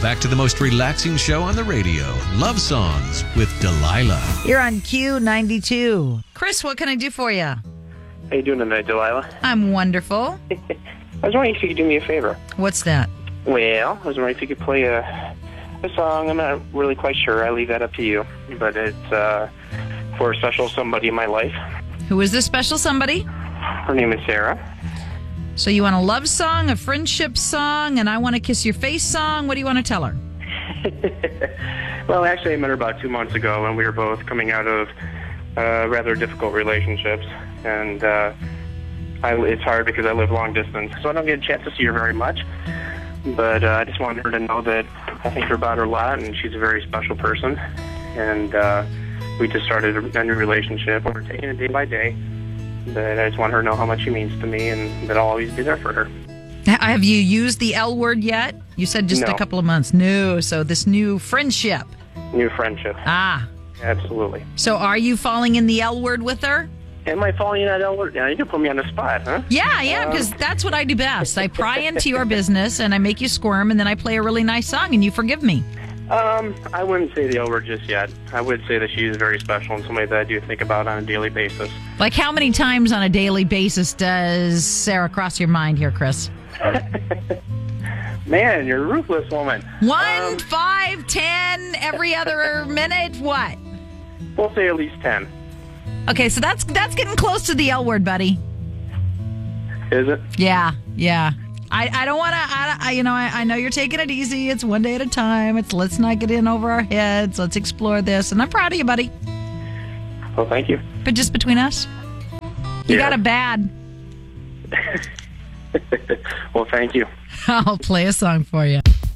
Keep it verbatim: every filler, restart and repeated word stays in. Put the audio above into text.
back to the most relaxing show on the radio, Love Songs with Delilah. You're on Q ninety-two. Chris, what can I do for you? How you doing tonight, Delilah? I'm wonderful. I was wondering if you could do me a favor. What's that? Well, I was wondering if you could play a, a song. I'm not really quite sure. I leave that up to you. But it's uh, for a special somebody in my life. Who is this special somebody? Her name is Sarah. So you want a love song, a friendship song, and I want to kiss your face song? What do you want to tell her? Well, actually, I met her about two months ago, and we were both coming out of uh, rather difficult relationships. And uh, I, it's hard because I live long distance, so I don't get a chance to see her very much. But uh, I just wanted her to know that I think about her a lot, and she's a very special person. And uh, we just started a new relationship, and we're taking it day by day. But I just want her to know how much she means to me, and that I'll always be there for her. Have you used the L word yet? You said just No. a couple of months. No, so this new friendship. New friendship. Ah. Absolutely. So are you falling in the L word with her? Am I falling in that L-word? Yeah, you can put me on the spot, huh? Yeah, yeah, Um, because that's what I do best. I pry into your business, and I make you squirm, and then I play a really nice song, and you forgive me. Um, I wouldn't say the L-word just yet. I would say that she's very special and somebody that I do think about on a daily basis. Like how many times on a daily basis does Sarah cross your mind here, Chris? Man, you're a ruthless woman. One, Um, five, ten, every other minute? What? We'll say at least ten. Okay, so that's that's getting close to the L word, buddy. Is it? Yeah, yeah. I, I don't want to, I, I, you know, I, I know you're taking it easy. It's one day at a time. It's let's not get in over our heads. Let's explore this. And I'm proud of you, buddy. Well, thank you. But just between us, you Yeah. got a bad. Well, thank you. I'll play a song for you.